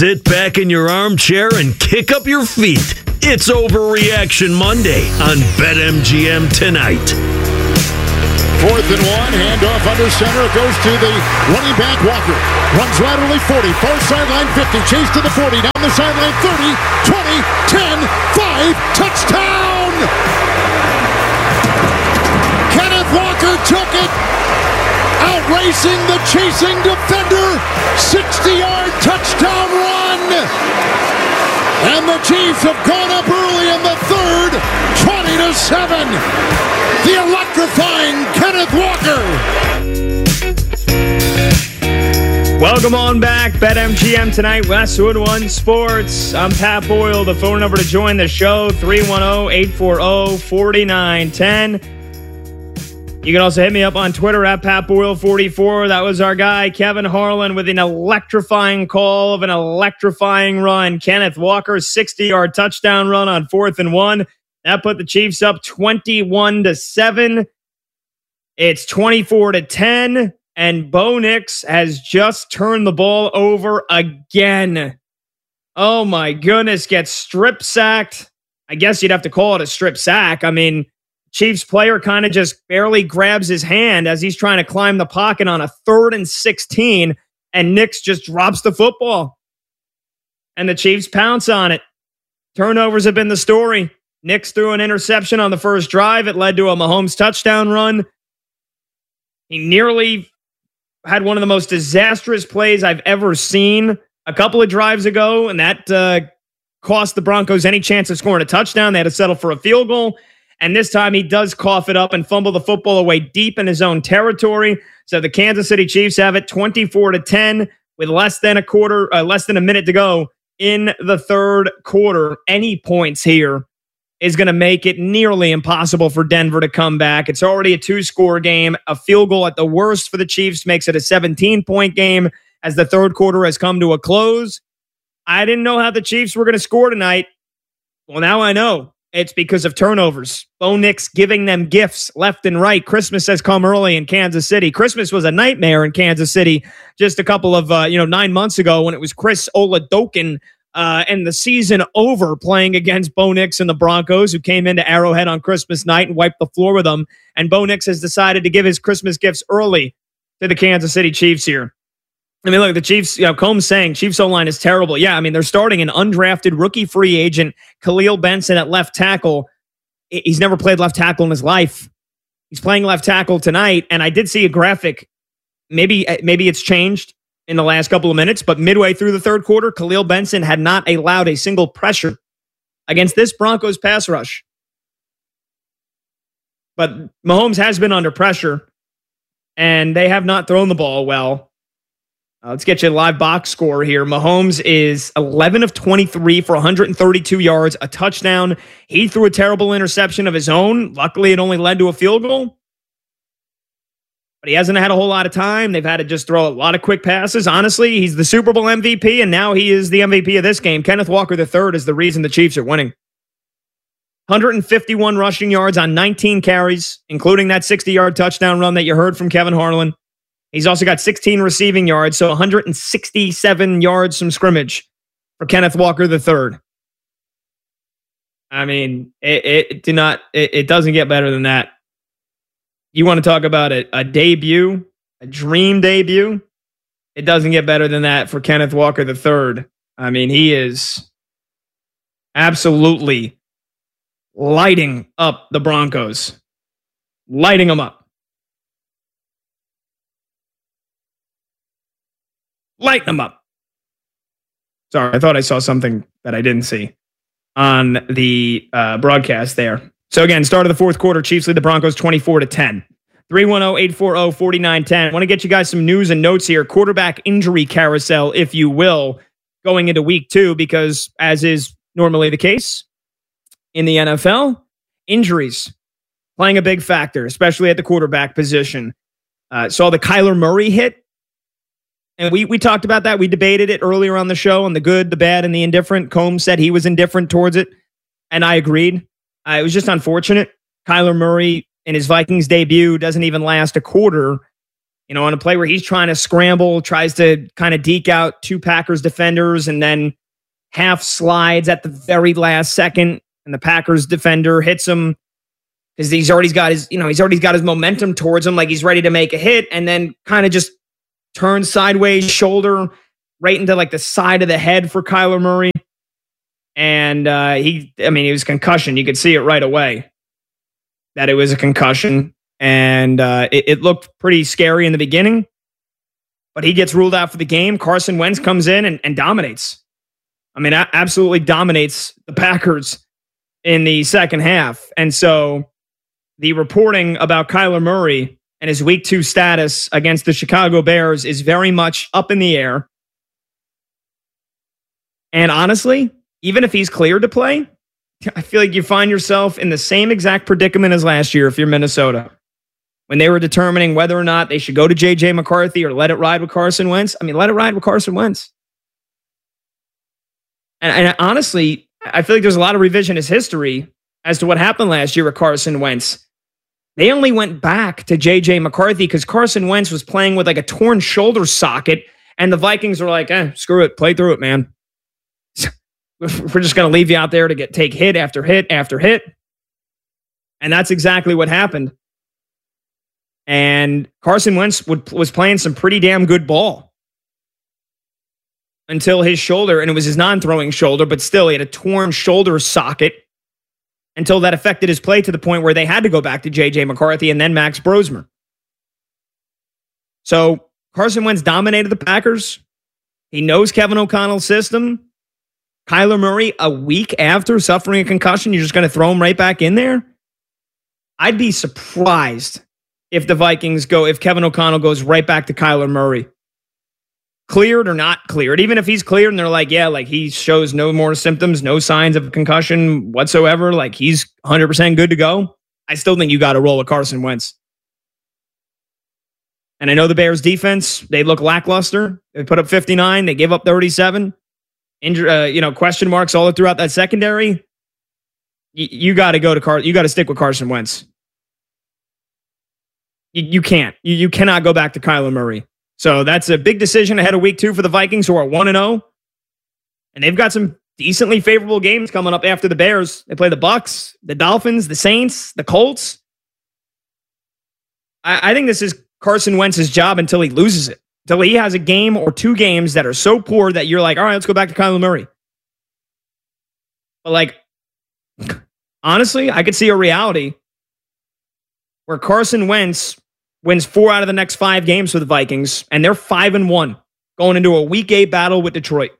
Sit back in your armchair and kick up your feet. It's Overreaction Monday on BetMGM tonight. 4th and 1, handoff under center, goes to the running back Walker. Runs laterally 40, far sideline 50, chase to the 40, down the sideline 30, 20, 10, 5, touchdown! Kenneth Walker took it, outracing the chasing defender, 60-yard touchdown run! And the Chiefs have gone up early in the third, 20-7. The electrifying Kenneth Walker. Welcome on back. BetMGM tonight, Westwood One Sports. I'm Pat Boyle. The phone number to join the show, 310-840-4910. You can also hit me up on Twitter at PatBoyle44. That was our guy, Kevin Harlan, with an electrifying call of an electrifying run. Kenneth Walker's 60-yard touchdown run on 4th and 1. That put the Chiefs up 21-7. It's 24-10. And Bo Nix has just turned the ball over again. Oh my goodness, gets strip sacked. I guess you'd have to call it a strip sack. I mean, Chiefs player kind of just barely grabs his hand as he's trying to climb the pocket on a 3rd and 16, and Nix just drops the football. And the Chiefs pounce on it. Turnovers have been the story. Nix threw an interception on the first drive. It led to a Mahomes touchdown run. He nearly had one of the most disastrous plays I've ever seen a couple of drives ago, and that cost the Broncos any chance of scoring a touchdown. They had to settle for a field goal. And this time he does cough it up and fumble the football away deep in his own territory. So the Kansas City Chiefs have it 24-10 with less than a minute to go in the third quarter. Any points here is going to make it nearly impossible for Denver to come back. It's already a 2-score game. A field goal at the worst for the Chiefs makes it a 17-point game as the third quarter has come to a close. I didn't know how the Chiefs were going to score tonight. Well, now I know. It's because of turnovers. Bo Nix giving them gifts left and right. Christmas has come early in Kansas City. Christmas was a nightmare in Kansas City just a couple of 9 months ago when it was Chris Oladokun and the season over playing against Bo Nix and the Broncos, who came into Arrowhead on Christmas night and wiped the floor with them. And Bo Nix has decided to give his Christmas gifts early to the Kansas City Chiefs here. I mean, look, the Chiefs, Combs saying Chiefs O-line is terrible. Yeah, I mean, they're starting an undrafted rookie free agent, Khalil Benson at left tackle. He's never played left tackle in his life. He's playing left tackle tonight, and I did see a graphic. Maybe it's changed in the last couple of minutes, but midway through the third quarter, Khalil Benson had not allowed a single pressure against this Broncos pass rush. But Mahomes has been under pressure, and they have not thrown the ball well. Let's get you a live box score here. Mahomes is 11 of 23 for 132 yards, a touchdown. He threw a terrible interception of his own. Luckily, it only led to a field goal. But he hasn't had a whole lot of time. They've had to just throw a lot of quick passes. Honestly, he's the Super Bowl MVP, and now he is the MVP of this game. Kenneth Walker III is the reason the Chiefs are winning. 151 rushing yards on 19 carries, including that 60-yard touchdown run that you heard from Kevin Harlan. He's also got 16 receiving yards, so 167 yards from scrimmage for Kenneth Walker III. I mean, it doesn't get better than that. You want to talk about a debut, a dream debut? It doesn't get better than that for Kenneth Walker III. I mean, he is absolutely lighting up the Broncos. Lighting them up. Lighten them up. Sorry, I thought I saw something that I didn't see on the broadcast there. So again, start of the fourth quarter, Chiefs lead the Broncos 24-10. 310-840-4910. I want to get you guys some news and notes here. Quarterback injury carousel, if you will, going into week 2, because as is normally the case in the NFL, injuries playing a big factor, especially at the quarterback position. Saw the Kyler Murray hit. And we talked about that. We debated it earlier on the show on the good, the bad, and the indifferent. Combs said he was indifferent towards it, and I agreed. It was just unfortunate. Kyler Murray in his Vikings debut doesn't even last a quarter on a play where he's trying to scramble, tries to kind of deke out two Packers defenders and then half slides at the very last second. And the Packers defender hits him because he's already got his momentum towards him. Like he's ready to make a hit and then kind of just turns sideways, shoulder right into like the side of the head for Kyler Murray. And it was concussion. You could see it right away that it was a concussion. And it looked pretty scary in the beginning. But he gets ruled out for the game. Carson Wentz comes in and dominates. Absolutely dominates the Packers in the second half. And so the reporting about Kyler Murray and his week 2 status against the Chicago Bears is very much up in the air. And honestly, even if he's cleared to play, I feel like you find yourself in the same exact predicament as last year if you're Minnesota. When they were determining whether or not they should go to J.J. McCarthy or let it ride with Carson Wentz. Let it ride with Carson Wentz. And honestly, I feel like there's a lot of revisionist history as to what happened last year with Carson Wentz. They only went back to J.J. McCarthy because Carson Wentz was playing with like a torn shoulder socket, and the Vikings were like, screw it, play through it, man. We're just going to leave you out there to take hit after hit after hit. And that's exactly what happened. And Carson Wentz was playing some pretty damn good ball until his shoulder, and it was his non-throwing shoulder, but still he had a torn shoulder socket until that affected his play to the point where they had to go back to J.J. McCarthy and then Max Brosmer. So Carson Wentz dominated the Packers. He knows Kevin O'Connell's system. Kyler Murray, a week after suffering a concussion, you're just going to throw him right back in there? I'd be surprised if if Kevin O'Connell goes right back to Kyler Murray. Cleared or not cleared. Even if he's cleared and they're like, he shows no more symptoms, no signs of a concussion whatsoever, like he's 100% good to go, I still think you got to roll with Carson Wentz. And I know the Bears defense, they look lackluster. They put up 59. They give up 37. Question marks all throughout that secondary. You got to you got to stick with Carson Wentz. You can't. You cannot go back to Kyler Murray. So that's a big decision ahead of week 2 for the Vikings, who are 1-0. And they've got some decently favorable games coming up after the Bears. They play the Bucs, the Dolphins, the Saints, the Colts. I think this is Carson Wentz's job until he loses it. Until he has a game or 2 games that are so poor that you're like, all right, let's go back to Kyler Murray. But honestly, I could see a reality where Carson Wentz wins 4 out of the next 5 games for the Vikings, and they're 5-1 going into a Week 8 battle with Detroit.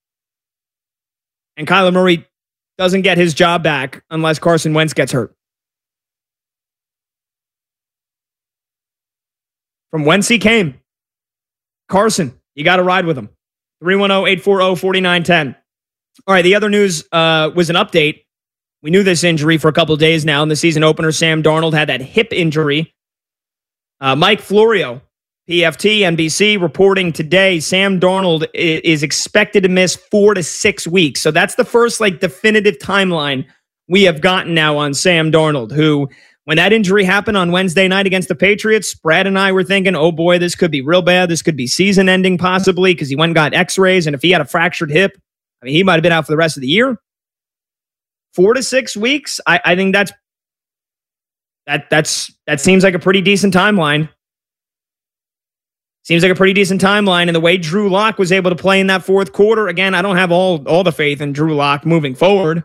And Kyler Murray doesn't get his job back unless Carson Wentz gets hurt. From whence he came, Carson, you got to ride with him. 310-840-4910. All right, the other news was an update. We knew this injury for a couple of days now. In the season opener, Sam Darnold had that hip injury. Mike Florio, PFT, NBC, reporting today, Sam Darnold is expected to miss 4 to 6 weeks. So that's the first definitive timeline we have gotten now on Sam Darnold, who, when that injury happened on Wednesday night against the Patriots, Brad and I were thinking, oh boy, this could be real bad. This could be season ending possibly, because he went and got x-rays. And if he had a fractured hip, he might have been out for the rest of the year. 4 to 6 weeks. I think that seems like a pretty decent timeline. Seems like a pretty decent timeline. And the way Drew Lock was able to play in that fourth quarter, again, I don't have all the faith in Drew Lock moving forward.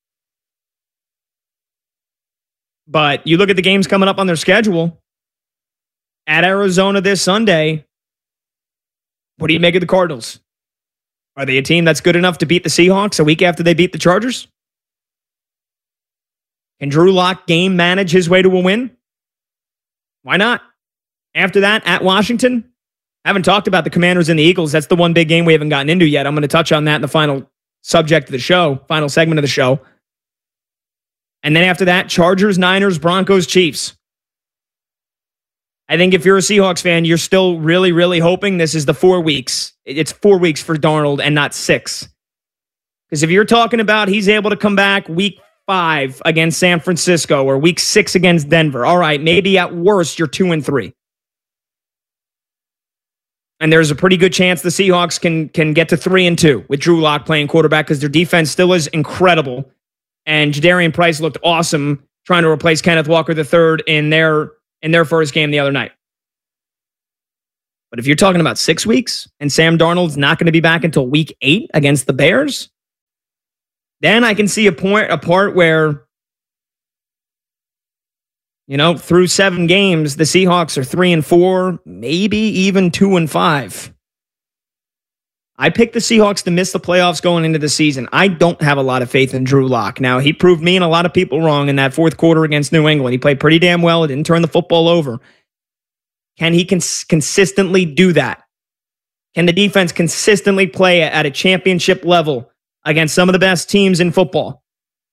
But you look at the games coming up on their schedule. At Arizona this Sunday, what do you make of the Cardinals? Are they a team that's good enough to beat the Seahawks a week after they beat the Chargers? Can Drew Lock game manage his way to a win? Why not? After that, at Washington, I haven't talked about the Commanders and the Eagles. That's the one big game we haven't gotten into yet. I'm going to touch on that in the final subject of the show, final segment of the show. And then after that, Chargers, Niners, Broncos, Chiefs. I think if you're a Seahawks fan, you're still really, really hoping this is the 4 weeks. It's 4 weeks for Darnold and not 6. Because if you're talking about he's able to come back week 5 against San Francisco or week 6 against Denver, all right, maybe at worst you're 2-3. And there's a pretty good chance the Seahawks can get to 3-2 with Drew Lock playing quarterback because their defense still is incredible. And Jadarian Price looked awesome trying to replace Kenneth Walker III in their first game the other night. But if you're talking about 6 weeks and Sam Darnold's not going to be back until week 8 against the Bears, then I can see a part where, through 7 games, the Seahawks are 3-4, maybe even 2-5. I picked the Seahawks to miss the playoffs going into the season. I don't have a lot of faith in Drew Lock. Now, he proved me and a lot of people wrong in that fourth quarter against New England. He played pretty damn well. He didn't turn the football over. Can he consistently do that? Can the defense consistently play at a championship level against some of the best teams in football?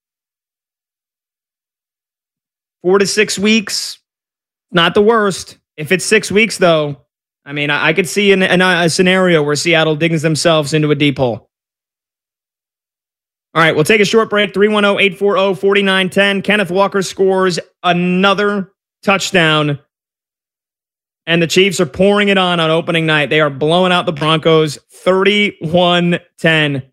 4 to 6 weeks, not the worst. If it's 6 weeks, though, I could see a scenario where Seattle digs themselves into a deep hole. All right, we'll take a short break. 310-840-4910. Kenneth Walker scores another touchdown, and the Chiefs are pouring it on opening night. They are blowing out the Broncos 31-10.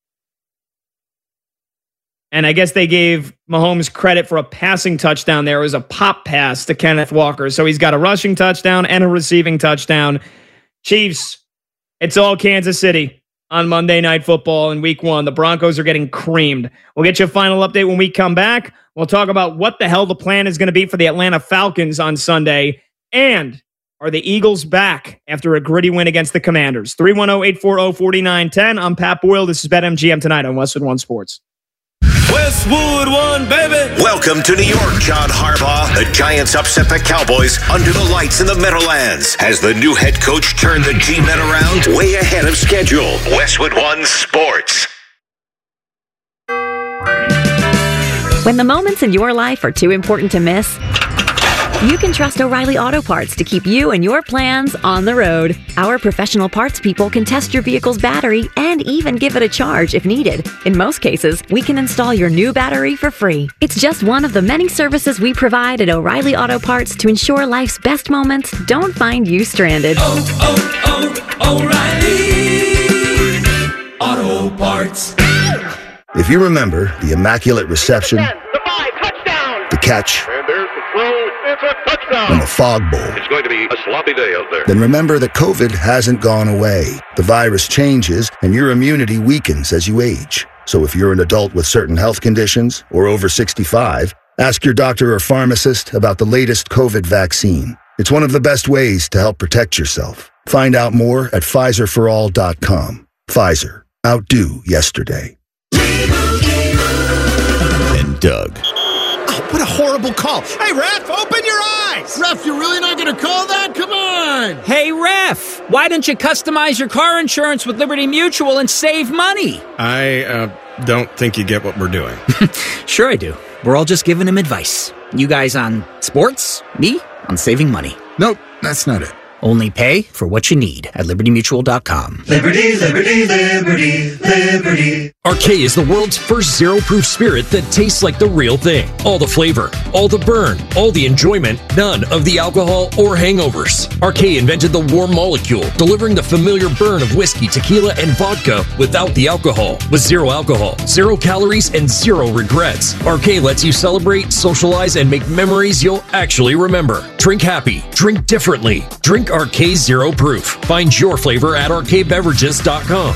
And I guess they gave Mahomes credit for a passing touchdown there. It was a pop pass to Kenneth Walker. So he's got a rushing touchdown and a receiving touchdown. Chiefs, it's all Kansas City on Monday Night Football in week 1. The Broncos are getting creamed. We'll get you a final update when we come back. We'll talk about what the hell the plan is going to be for the Atlanta Falcons on Sunday. And are the Eagles back after a gritty win against the Commanders? 310-840-4910. I'm Pat Boyle. This is BetMGM Tonight on Westwood One Sports. Westwood One, baby. Welcome to New York, John Harbaugh. The Giants upset the Cowboys under the lights in the Meadowlands. Has the new head coach turned the G-Men around? Way ahead of schedule. Westwood One Sports. When the moments in your life are too important to miss, you can trust O'Reilly Auto Parts to keep you and your plans on the road. Our professional parts people can test your vehicle's battery and even give it a charge if needed. In most cases, we can install your new battery for free. It's just one of the many services we provide at O'Reilly Auto Parts to ensure life's best moments don't find you stranded. O'Reilly Auto Parts. If you remember the immaculate reception, the catch, and the fog bowl. It's going to be a sloppy day out there. Then remember that COVID hasn't gone away. The virus changes and your immunity weakens as you age. So if you're an adult with certain health conditions or over 65, ask your doctor or pharmacist about the latest COVID vaccine. It's one of the best ways to help protect yourself. Find out more at PfizerForAll.com. Pfizer. Outdo yesterday. And Doug. What a horrible call. Hey, ref, open your eyes. Ref, you're really not going to call that? Come on. Hey, ref, why don't you customize your car insurance with Liberty Mutual and save money? I don't think you get what we're doing. Sure I do. We're all just giving him advice. You guys on sports, me on saving money. Nope, that's not it. Only pay for what you need at LibertyMutual.com. Liberty, liberty, liberty, liberty. Arcade is the world's first zero-proof spirit that tastes like the real thing. All the flavor, all the burn, all the enjoyment, none of the alcohol or hangovers. Arcade invented the warm molecule, delivering the familiar burn of whiskey, tequila, and vodka without the alcohol. With zero alcohol, 0 calories, and 0 regrets. Arcade lets you celebrate, socialize, and make memories you'll actually remember. Drink happy, drink differently, drink Arcade Zero Proof. Find your flavor at arcadebeverages.com.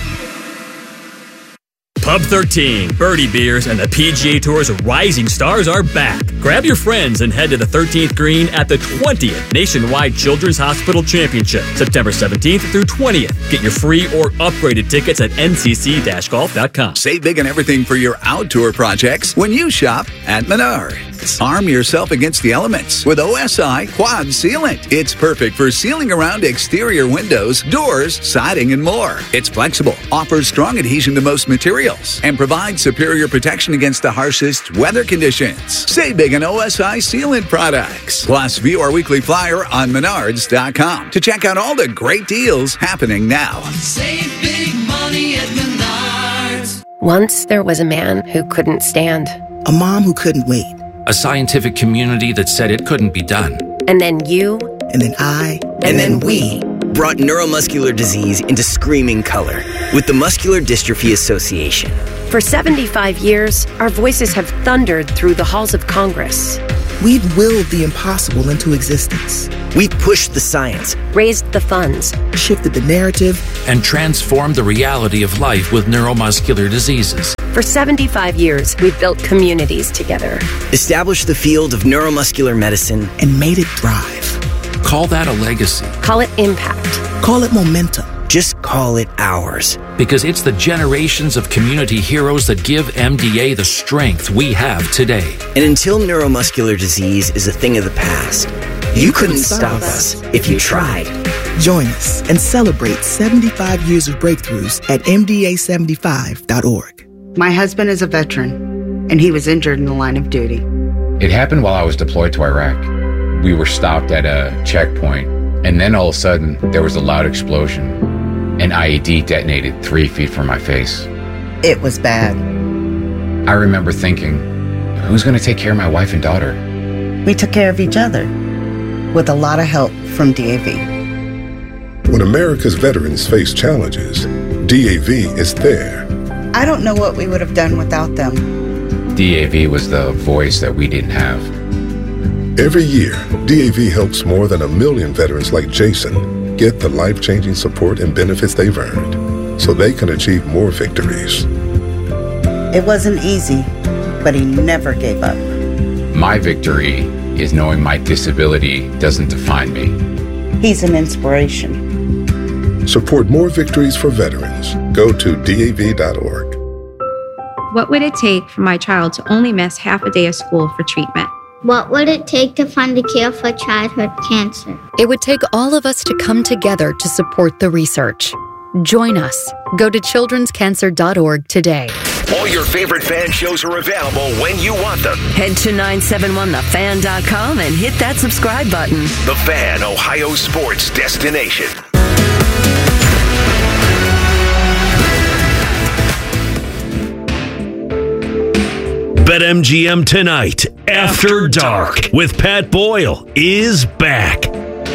Pub 13, Birdie Beers, and the PGA Tour's rising stars are back. Grab your friends and head to the 13th green at the 20th Nationwide Children's Hospital Championship, September 17th through 20th. Get your free or upgraded tickets at ncc-golf.com. Save big on everything for your outdoor projects when you shop at Menards. Arm yourself against the elements with OSI Quad Sealant. It's perfect for sealing around exterior windows, doors, siding, and more. It's flexible, offers strong adhesion to most materials, and provides superior protection against the harshest weather conditions. Save big on OSI Sealant products. Plus, view our weekly flyer on Menards.com to check out all the great deals happening now. Save big money at Menards. Once there was a man who couldn't stand. A mom who couldn't wait. A scientific community that said it couldn't be done. And then you. And then I. And then we. brought neuromuscular disease into screaming color with the Muscular Dystrophy Association. For 75 years, our voices have thundered through the halls of Congress. We've willed the impossible into existence. We've pushed the science, raised the funds, shifted the narrative, and transformed the reality of life with neuromuscular diseases. For 75 years, we've built communities together, established the field of neuromuscular medicine, and made it thrive. Call that a legacy. Call it impact. Call it momentum. Just call it ours. Because it's the generations of community heroes that give MDA the strength we have today. And until neuromuscular disease is a thing of the past, you couldn't stop us if you tried. Join us and celebrate 75 years of breakthroughs at MDA75.org. My husband is a veteran, and he was injured in the line of duty. It happened while I was deployed to Iraq. We were stopped at a checkpoint, and then all of a sudden, there was a loud explosion. An IED detonated 3 feet from my face. It was bad. I remember thinking, who's going to take care of my wife and daughter? We took care of each other, with a lot of help from DAV. When America's veterans face challenges, DAV is there. I don't know what we would have done without them. DAV was the voice that we didn't have. Every year, DAV helps more than 1 million veterans like Jason get the life-changing support and benefits they've earned so they can achieve more victories. It wasn't easy, but he never gave up. My victory is knowing my disability doesn't define me. He's an inspiration. Support more victories for veterans. Go to DAV.org. What would it take for my child to only miss half a day of school for treatment? What would it take to find a cure for childhood cancer? It would take all of us to come together to support the research. Join us. Go to childrenscancer.org today. All your favorite fan shows are available when you want them. Head to 971thefan.com and hit that subscribe button. The Fan, Ohio sports destination. BetMGM Tonight, After Dark, with Pat Boyle, is back. All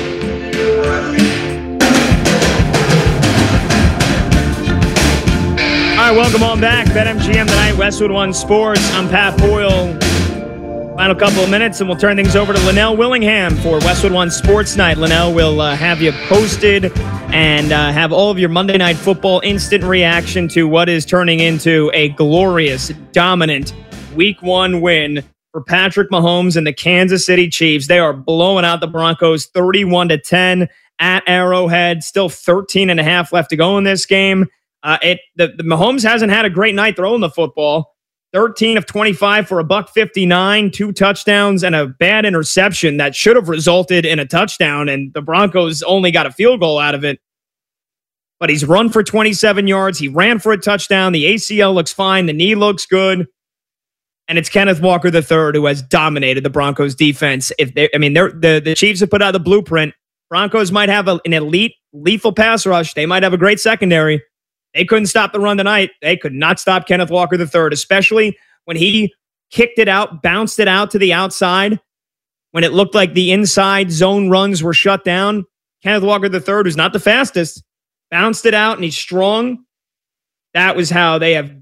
right, welcome on back. BetMGM Tonight, Westwood One Sports. I'm Pat Boyle. Final couple of minutes, and we'll turn things over to Linnell Willingham for Westwood One Sports Night. Linnell will have you posted and have all of your Monday Night Football instant reaction to what is turning into a glorious, dominant Week 1 win for Patrick Mahomes and the Kansas City Chiefs. They are blowing out the Broncos 31-10 at Arrowhead. Still 13.5 left to go in this game. The Mahomes hasn't had a great night throwing the football. 13 of 25 for $159, 2 touchdowns, and a bad interception that should have resulted in a touchdown, and the Broncos only got a field goal out of it. But he's run for 27 yards. He ran for a touchdown. The ACL looks fine. The knee looks good. And it's Kenneth Walker III who has dominated the Broncos defense. The Chiefs have put out the blueprint. Broncos might have an elite, lethal pass rush. They might have a great secondary. They couldn't stop the run tonight. They could not stop Kenneth Walker III, especially when he kicked it out, bounced it out to the outside. When it looked like the inside zone runs were shut down, Kenneth Walker III, who's not the fastest, bounced it out and he's strong. That was how they have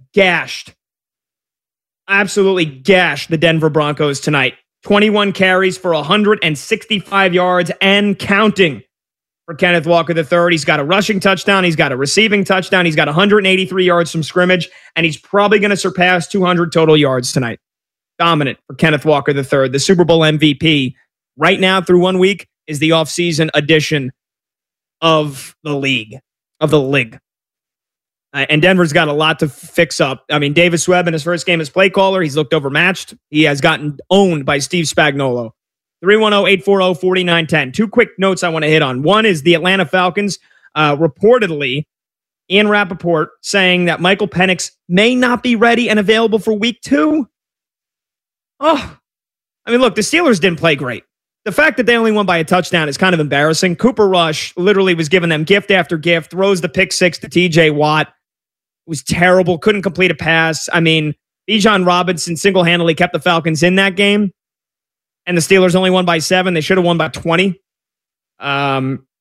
absolutely gashed the Denver Broncos tonight. 21 carries for 165 yards and counting for Kenneth Walker III. He's got a rushing touchdown. He's got a receiving touchdown. He's got 183 yards from scrimmage, and he's probably going to surpass 200 total yards tonight. Dominant for Kenneth Walker III, the Super Bowl MVP. Right now, through 1 week, is the offseason edition of the league. And Denver's got a lot to fix up. I mean, Davis Webb in his first game as play caller, he's looked overmatched. He has gotten owned by Steve Spagnuolo. 310-840-4910. 2 quick notes I want to hit on. One is the Atlanta Falcons, reportedly, Ian Rappaport saying that Michael Penix may not be ready and available for week 2. Oh, I mean, look, the Steelers didn't play great. The fact that they only won by a touchdown is kind of embarrassing. Cooper Rush literally was giving them gift after gift, throws the pick 6 to TJ Watt. It was terrible. Couldn't complete a pass. I mean, Bijan Robinson single-handedly kept the Falcons in that game. And the Steelers only won by 7. They should have won by 20. It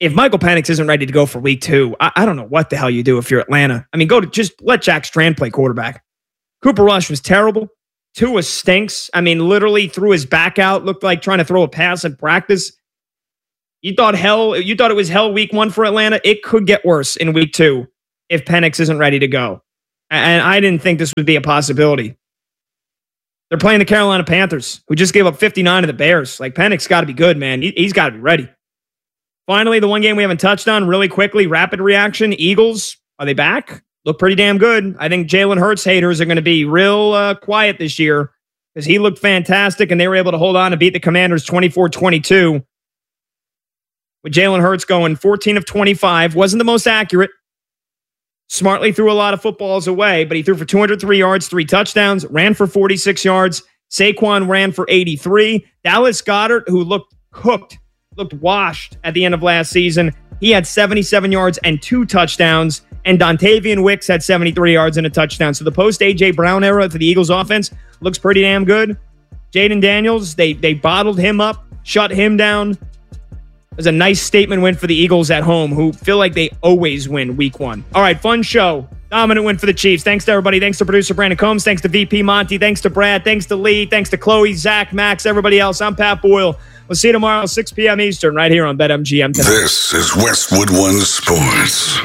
if Michael Penix isn't ready to go for week 2, I don't know what the hell you do if you're Atlanta. I mean, just let Jack Strand play quarterback. Cooper Rush was terrible. Tua stinks. I mean, literally threw his back out, looked like trying to throw a pass in practice. You thought it was hell week 1 for Atlanta? It could get worse in week 2 if Penix isn't ready to go. And I didn't think this would be a possibility. They're playing the Carolina Panthers, who just gave up 59 to the Bears. Like, Penix got to be good, man. He's got to be ready. Finally, the one game we haven't touched on really quickly, rapid reaction. Eagles, are they back? Look pretty damn good. I think Jalen Hurts haters are going to be real quiet this year because he looked fantastic and they were able to hold on and beat the Commanders 24-22. With Jalen Hurts going 14 of 25. Wasn't the most accurate. Smartly threw a lot of footballs away, but he threw for 203 yards, 3 touchdowns, ran for 46 yards. Saquon ran for 83. Dallas Goedert, who looked cooked, looked washed at the end of last season. He had 77 yards and 2 touchdowns. And Dontavian Wicks had 73 yards and a touchdown. So the post-A.J. Brown era for the Eagles offense looks pretty damn good. Jaden Daniels, they bottled him up, shut him down. It was a nice statement win for the Eagles at home, who feel like they always win week 1. All right, fun show. Dominant win for the Chiefs. Thanks to everybody. Thanks to producer Brandon Combs. Thanks to VP Monty. Thanks to Brad. Thanks to Lee. Thanks to Chloe, Zach, Max, everybody else. I'm Pat Boyle. We'll see you tomorrow, 6 p.m. Eastern, right here on BetMGM tonight. This is Westwood One Sports.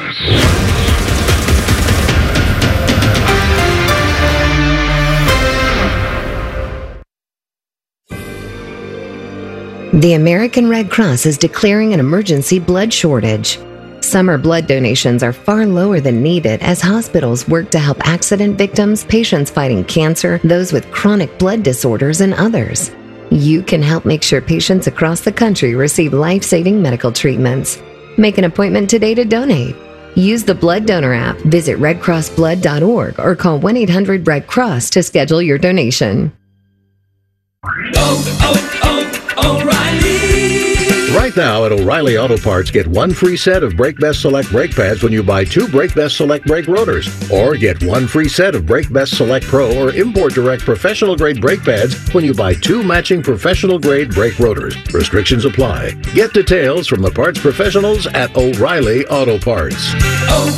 The American Red Cross is declaring an emergency blood shortage. Summer blood donations are far lower than needed as hospitals work to help accident victims, patients fighting cancer, those with chronic blood disorders, and others. You can help make sure patients across the country receive life-saving medical treatments. Make an appointment today to donate. Use the Blood Donor app, visit redcrossblood.org, or call 1-800-RED-CROSS to schedule your donation. O'Reilly! Right now at O'Reilly Auto Parts, get 1 free set of Brake Best Select brake pads when you buy 2 Brake Best Select brake rotors. Or get 1 free set of Brake Best Select Pro or Import Direct professional grade brake pads when you buy 2 matching professional grade brake rotors. Restrictions apply. Get details from the parts professionals at O'Reilly Auto Parts.